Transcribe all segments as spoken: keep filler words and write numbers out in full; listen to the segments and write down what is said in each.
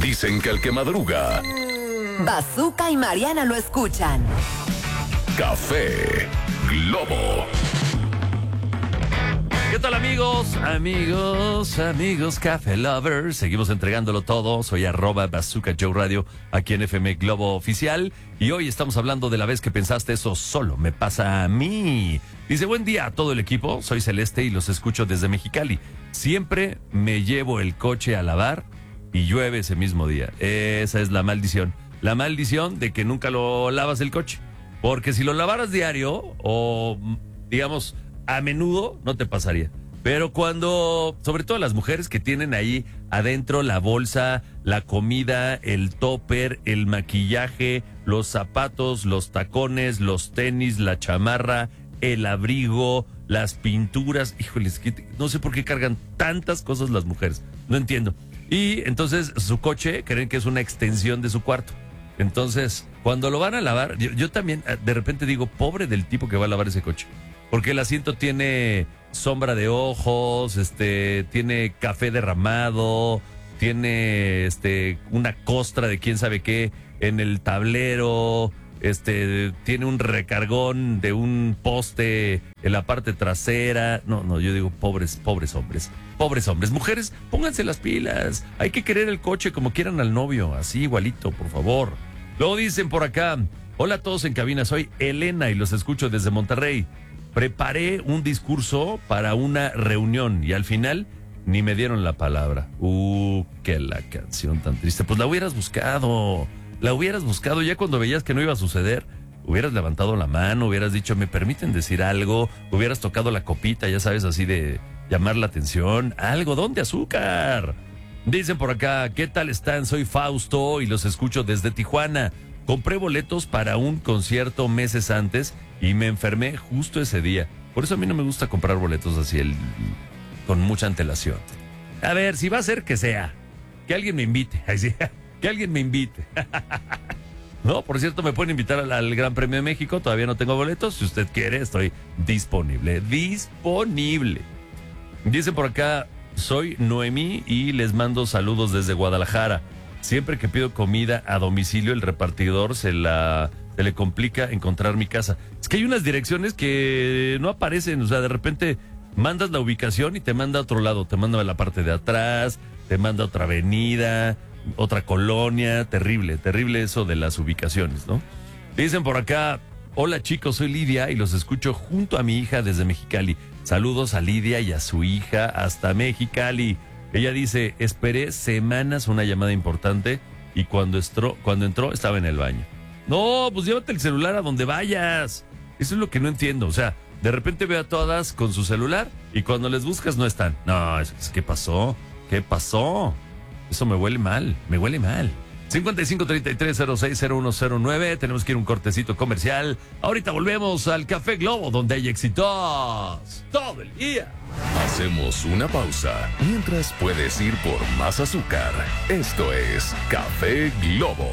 Dicen que el que madruga... Bazooka y Mariana lo escuchan. Café Globo. ¿Qué tal, amigos? Amigos, amigos, Café Lovers. Seguimos entregándolo todo. Soy arroba Bazooka Joe Radio aquí en F M Globo Oficial. Y hoy estamos hablando de la vez que pensaste eso solo me pasa a mí. Dice, buen día a todo el equipo. Soy Celeste y los escucho desde Mexicali. Siempre me llevo el coche a lavar y llueve ese mismo día. Esa es la maldición. La maldición de que nunca lo lavas el coche. Porque si lo lavaras diario o, digamos, a menudo, no te pasaría. Pero cuando, sobre todo las mujeres que tienen ahí adentro la bolsa, la comida, el topper, el maquillaje, los zapatos, los tacones, los tenis, la chamarra, el abrigo, las pinturas. Híjoles, no sé por qué cargan tantas cosas las mujeres. No entiendo. Y entonces su coche creen que es una extensión de su cuarto. Entonces, cuando lo van a lavar, yo, yo también de repente digo, pobre del tipo que va a lavar ese coche. Porque el asiento tiene sombra de ojos, este, tiene café derramado, tiene este, una costra de quién sabe qué en el tablero, este, tiene un recargón de un poste en la parte trasera. No, no, yo digo, pobres, pobres hombres, pobres hombres. Mujeres, pónganse las pilas. Hay que querer el coche como quieran al novio, así igualito, por favor. Luego dicen por acá, hola a todos en cabina, soy Elena y los escucho desde Monterrey. Preparé un discurso para una reunión y al final ni me dieron la palabra. Uh, qué la canción tan triste. Pues la hubieras buscado, la hubieras buscado ya cuando veías que no iba a suceder. Hubieras levantado la mano, hubieras dicho, ¿me permiten decir algo? Hubieras tocado la copita, ya sabes, así de llamar la atención. Algodón de azúcar. Dicen por acá, ¿qué tal están? Soy Fausto y los escucho desde Tijuana. Compré boletos para un concierto meses antes y me enfermé justo ese día. Por eso a mí no me gusta comprar boletos así el, con mucha antelación. A ver, si va a ser que sea, que alguien me invite. Así, que alguien me invite. No, por cierto, me pueden invitar al, al Gran Premio de México. Todavía no tengo boletos. Si usted quiere, estoy disponible. Disponible. Dicen por acá, soy Noemí y les mando saludos desde Guadalajara. Siempre que pido comida a domicilio, el repartidor se la se le complica encontrar mi casa. Es que hay unas direcciones que no aparecen, o sea, de repente mandas la ubicación y te manda a otro lado, te manda a la parte de atrás, te manda a otra avenida, otra colonia, terrible, terrible eso de las ubicaciones, ¿no? Dicen por acá, hola chicos, soy Lidia y los escucho junto a mi hija desde Mexicali. Saludos a Lidia y a su hija hasta Mexicali. Ella dice, esperé semanas una llamada importante y cuando entró, cuando entró estaba en el baño. No, pues llévate el celular a donde vayas. Eso es lo que no entiendo. O sea, de repente veo a todas con su celular y cuando les buscas no están. No, es, es, ¿qué pasó? ¿Qué pasó? Eso me huele mal, me huele mal. cincuenta y cinco, treinta y tres, cero seis, cero uno cero nueve. Tenemos que ir a un cortecito comercial. Ahorita volvemos al Café Globo, donde hay éxitos todo el día. Hacemos una pausa. Mientras puedes ir por más azúcar. Esto es Café Globo.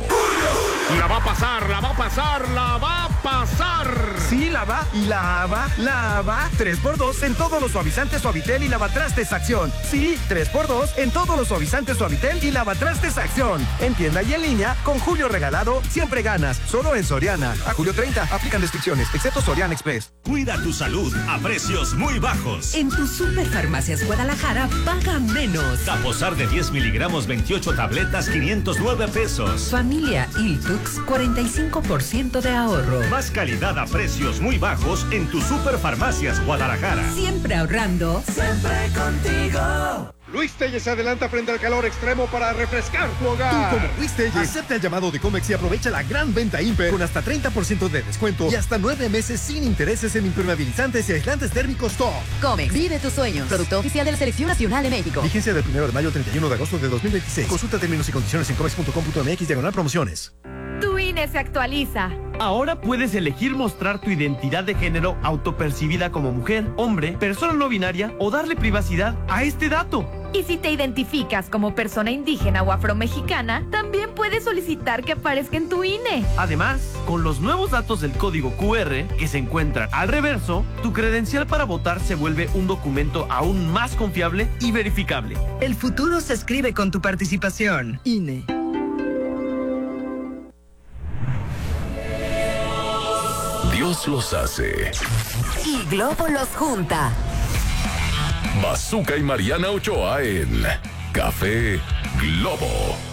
La va a pasar, la va a pasar, la va a pasar. Sí, la va y la va, la va. tres por dos en todos los suavizantes Suavitel y lavatrastes Acción. Sí, tres por dos en todos los suavizantes Suavitel y lavatrastes Acción. En tienda y en línea, con Julio Regalado, siempre ganas. Solo en Soriana. A julio treinta, aplican restricciones, excepto Soriana Express. Cuida tu salud a precios muy bajos. En tu Superfarmacias Guadalajara, paga menos. Taposar de diez miligramos, veintiocho tabletas, quinientos nueve pesos. Familia Iltux, cuarenta y cinco por ciento de ahorro. Más calidad a precios muy bajos en tu Superfarmacias Guadalajara. Siempre ahorrando, siempre contigo. Luis Telles se adelanta frente al calor extremo para refrescar tu hogar. Tú como Luis Telles, acepta el llamado de Comex y aprovecha la gran venta Imper con hasta treinta por ciento de descuento y hasta nueve meses sin intereses en impermeabilizantes y aislantes térmicos top. Comex, vive tus sueños. Producto oficial de la Selección Nacional de México. Vigencia del primero de mayo al treinta y uno de agosto de dos mil veintiséis. Consulta términos y condiciones en comex punto com punto m x diagonal promociones. Tu I N E se actualiza. Ahora puedes elegir mostrar tu identidad de género autopercibida como mujer, hombre, persona no binaria o darle privacidad a este dato. Y si te identificas como persona indígena o afromexicana, también puedes solicitar que aparezca en tu I N E. Además, con los nuevos datos del código Q R que se encuentran al reverso, tu credencial para votar se vuelve un documento aún más confiable y verificable. El futuro se escribe con tu participación. I N E. Dios los hace. Y Globo los junta. Bazooka y Mariana Ochoa en Café Globo.